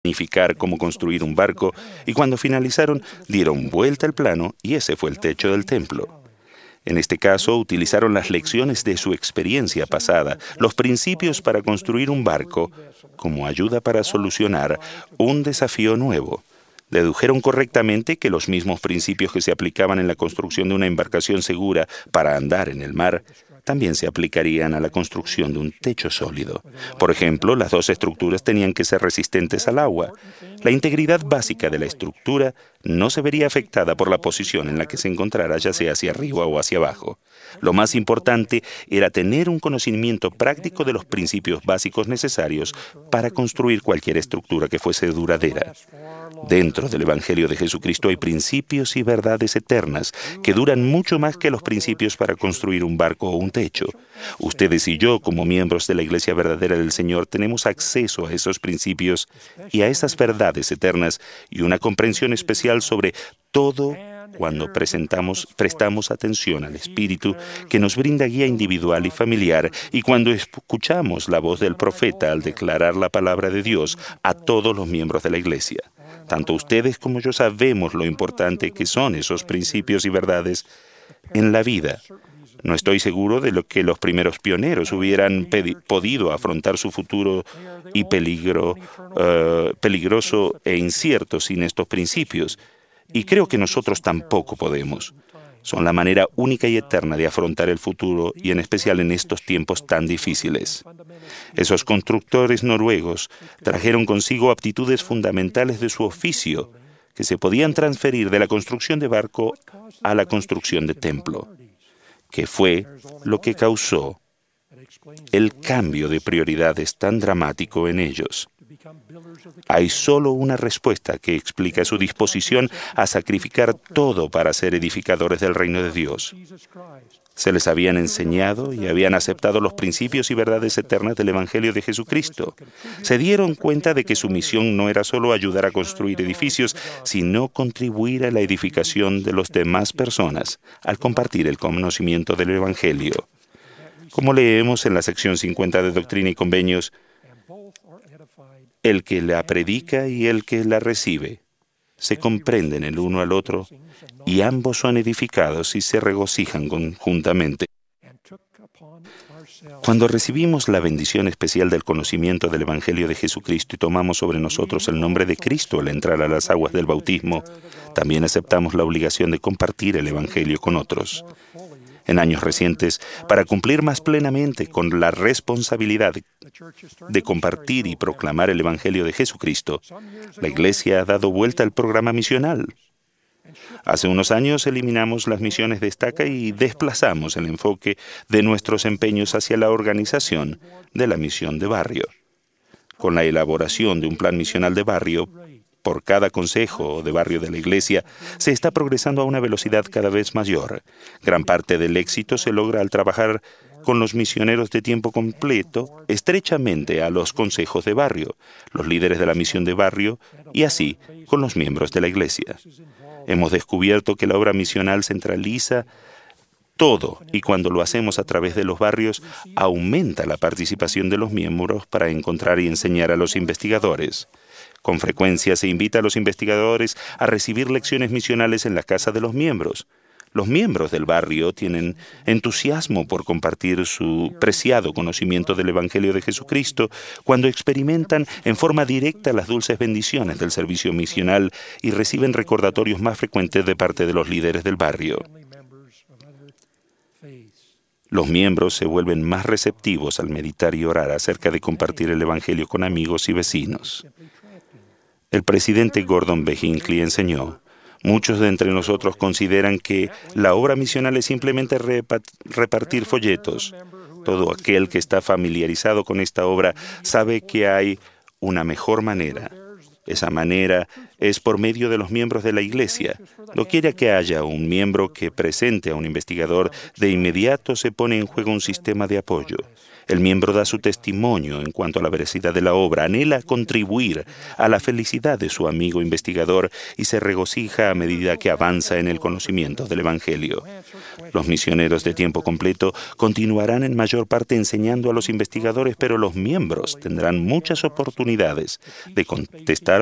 planificar cómo construir un barco, y cuando finalizaron, dieron vuelta al plano y ese fue el techo del templo. En este caso, utilizaron las lecciones de su experiencia pasada, los principios para construir un barco, como ayuda para solucionar un desafío nuevo. Dedujeron correctamente que los mismos principios que se aplicaban en la construcción de una embarcación segura para andar en el mar también se aplicarían a la construcción de un techo sólido. Por ejemplo, las dos estructuras tenían que ser resistentes al agua. La integridad básica de la estructura no se vería afectada por la posición en la que se encontrara, ya sea hacia arriba o hacia abajo. Lo más importante era tener un conocimiento práctico de los principios básicos necesarios para construir cualquier estructura que fuese duradera. Dentro del Evangelio de Jesucristo hay principios y verdades eternas que duran mucho más que los principios para construir un barco o un techo. Ustedes y yo, como miembros de la Iglesia verdadera del Señor, tenemos acceso a esos principios y a esas verdades eternas y una comprensión especial sobre todo cuando prestamos atención al Espíritu que nos brinda guía individual y familiar, y cuando escuchamos la voz del profeta al declarar la palabra de Dios a todos los miembros de la Iglesia. Tanto ustedes como yo sabemos lo importante que son esos principios y verdades en la vida. No estoy seguro de lo que los primeros pioneros hubieran podido afrontar su futuro y peligroso e incierto sin estos principios. Y creo que nosotros tampoco podemos. Son la manera única y eterna de afrontar el futuro y en especial en estos tiempos tan difíciles. Esos constructores noruegos trajeron consigo aptitudes fundamentales de su oficio que se podían transferir de la construcción de barco a la construcción de templo, que fue lo que causó el cambio de prioridades tan dramático en ellos. Hay solo una respuesta que explica su disposición a sacrificar todo para ser edificadores del reino de Dios. Se les habían enseñado y habían aceptado los principios y verdades eternas del Evangelio de Jesucristo. Se dieron cuenta de que su misión no era solo ayudar a construir edificios, sino contribuir a la edificación de las demás personas al compartir el conocimiento del Evangelio. Como leemos en la sección 50 de Doctrina y Convenios, el que la predica y el que la recibe se comprenden el uno al otro y ambos son edificados y se regocijan conjuntamente. Cuando recibimos la bendición especial del conocimiento del Evangelio de Jesucristo y tomamos sobre nosotros el nombre de Cristo al entrar a las aguas del bautismo, también aceptamos la obligación de compartir el Evangelio con otros. En años recientes, para cumplir más plenamente con la responsabilidad de compartir y proclamar el Evangelio de Jesucristo, la Iglesia ha dado vuelta al programa misional. Hace unos años eliminamos las misiones de estaca y desplazamos el enfoque de nuestros empeños hacia la organización de la misión de barrio. Con la elaboración de un plan misional de barrio, por cada consejo de barrio de la Iglesia, se está progresando a una velocidad cada vez mayor. Gran parte del éxito se logra al trabajar con los misioneros de tiempo completo estrechamente a los consejos de barrio, los líderes de la misión de barrio y así con los miembros de la Iglesia. Hemos descubierto que la obra misional centraliza todo y cuando lo hacemos a través de los barrios, aumenta la participación de los miembros para encontrar y enseñar a los investigadores. Con frecuencia se invita a los investigadores a recibir lecciones misionales en la casa de los miembros. Los miembros del barrio tienen entusiasmo por compartir su preciado conocimiento del Evangelio de Jesucristo cuando experimentan en forma directa las dulces bendiciones del servicio misional y reciben recordatorios más frecuentes de parte de los líderes del barrio. Los miembros se vuelven más receptivos al meditar y orar acerca de compartir el Evangelio con amigos y vecinos. El presidente Gordon B. Hinckley enseñó: muchos de entre nosotros consideran que la obra misional es simplemente repartir folletos. Todo aquel que está familiarizado con esta obra sabe que hay una mejor manera. Esa manera es por medio de los miembros de la Iglesia. Doquiera que haya un miembro que presente a un investigador, de inmediato se pone en juego un sistema de apoyo. El miembro da su testimonio en cuanto a la veracidad de la obra, anhela contribuir a la felicidad de su amigo investigador y se regocija a medida que avanza en el conocimiento del Evangelio. Los misioneros de tiempo completo continuarán en mayor parte enseñando a los investigadores, pero los miembros tendrán muchas oportunidades de contestar